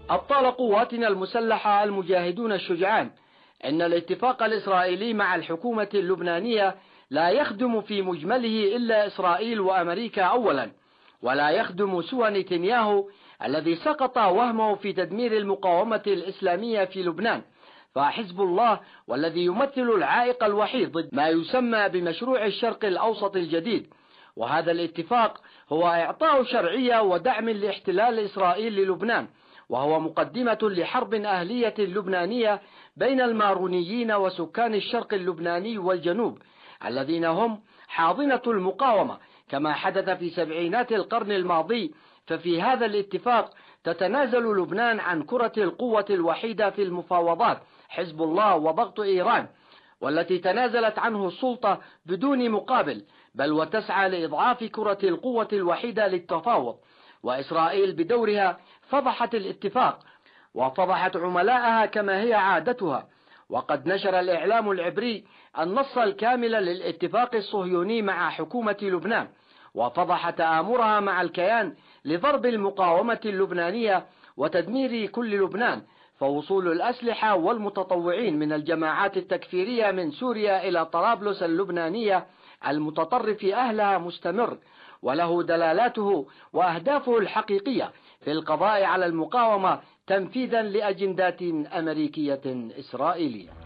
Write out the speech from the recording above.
أبطال قواتنا المسلحة المجاهدون الشجعان، إن الاتفاق الإسرائيلي مع الحكومة اللبنانية لا يخدم في مجمله إلا إسرائيل وأمريكا أولا، ولا يخدم سوى نتنياهو الذي سقط وهمه في تدمير المقاومة الإسلامية في لبنان، فحزب الله والذي يمثل العائق الوحيد ضد ما يسمى بمشروع الشرق الأوسط الجديد. وهذا الاتفاق هو إعطاء شرعية ودعم لاحتلال إسرائيل للبنان، وهو مقدمة لحرب أهلية لبنانية بين المارونيين وسكان الشرق اللبناني والجنوب الذين هم حاضنة المقاومة كما حدث في سبعينات القرن الماضي. ففي هذا الاتفاق تتنازل لبنان عن كرة القوة الوحيدة في المفاوضات، حزب الله وضغط إيران، والتي تنازلت عنه السلطة بدون مقابل، بل وتسعى لإضعاف كرة القوة الوحيدة للتفاوض. وإسرائيل بدورها فضحت الاتفاق وفضحت عملاءها كما هي عادتها، وقد نشر الإعلام العبري النص الكامل للاتفاق الصهيوني مع حكومة لبنان، وفضح تآمرها مع الكيان لضرب المقاومة اللبنانية وتدمير كل لبنان، فوصول الأسلحة والمتطوعين من الجماعات التكفيرية من سوريا إلى طرابلس اللبنانية المتطرف أهلها مستمر، وله دلالاته وأهدافه الحقيقية في القضاء على المقاومة تنفيذا لأجندات أمريكية إسرائيلية.